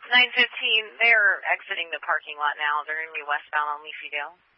9:15. They're exiting the parking lot now. They're going to be westbound on Leafydale.